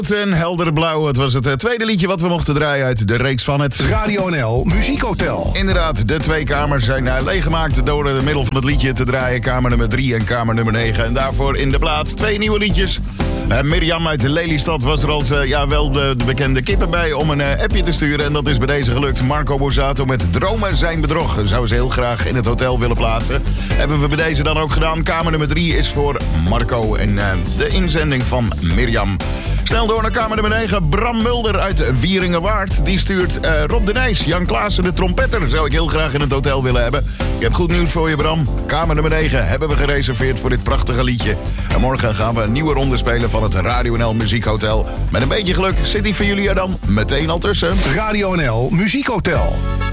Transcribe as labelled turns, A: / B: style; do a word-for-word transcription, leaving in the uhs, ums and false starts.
A: Een heldere blauw, het was het uh, tweede liedje wat we mochten draaien uit de reeks van het
B: Radio N L Muziekhotel.
A: Inderdaad, de twee kamers zijn uh, leeggemaakt door het middel van het liedje te draaien. Kamer nummer drie en kamer nummer negen. En daarvoor in de plaats twee nieuwe liedjes. Uh, Mirjam uit Lelystad was er als uh, ja, wel de, de bekende kippen bij om een uh, appje te sturen. En dat is bij deze gelukt. Marco Borsato met Dromen zijn bedrog. Zou ze heel graag in het hotel willen plaatsen. Hebben we bij deze dan ook gedaan. Kamer nummer drie is voor Marco en uh, de inzending van Mirjam. Snel door naar kamer nummer negen. Bram Mulder uit Wieringenwaard. Die stuurt uh, Rob de Nijs. Jan Klaassen, de trompetter. Zou ik heel graag in het hotel willen hebben. Ik heb goed nieuws voor je, Bram. Kamer nummer negen hebben we gereserveerd voor dit prachtige liedje. En morgen gaan we een nieuwe ronde spelen van het Radio N L Muziekhotel. Met een beetje geluk zit die voor jullie er dan meteen al tussen.
B: Radio N L Muziekhotel.